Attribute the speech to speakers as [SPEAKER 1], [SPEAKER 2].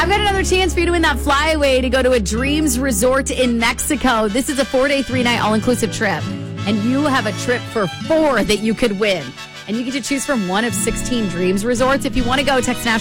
[SPEAKER 1] I've got another chance for you to win that flyaway to go to a Dreams Resort in Mexico. This is a 4-day, 3-night all-inclusive trip. And you have a trip for 4 that you could win. And you get to choose from one of 16 Dreams Resorts. If you want to go, text